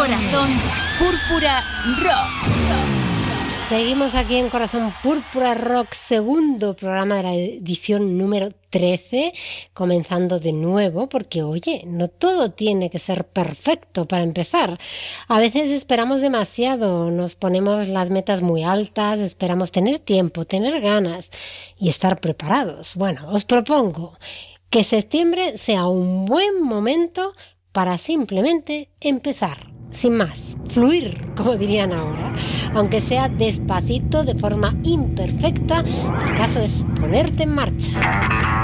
Corazón Púrpura Rock. Seguimos aquí en Corazón Púrpura Rock, segundo programa de la edición número 13, comenzando de nuevo, porque oye, no todo tiene que ser perfecto para empezar. A veces esperamos demasiado, nos ponemos las metas muy altas, esperamos tener tiempo, tener ganas y estar preparados. Bueno, os propongo que septiembre sea un buen momento para simplemente empezar. Sin más, fluir, como dirían ahora, aunque sea despacito, de forma imperfecta, el caso es ponerte en marcha.